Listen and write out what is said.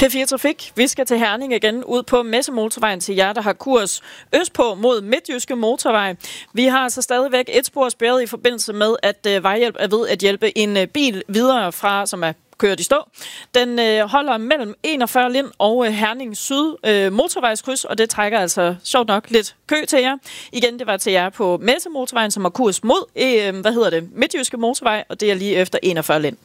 P4 Trafik. Vi skal til Herning igen, ud på Messemotorvejen til jer, der har kurs østpå mod Midtjyske Motorvej. Vi har altså stadigvæk et spor spærret i forbindelse med, at Vejhjælp er ved at hjælpe en bil videre fra, som er kørt i stå. Den holder mellem 41 Lind og Herning Syd motorvejskryds, og det trækker altså sjovt nok lidt kø til jer. Igen, det var til jer på Messemotorvejen, som har kurs mod Midtjyske Motorvej, og det er lige efter 41 Lind.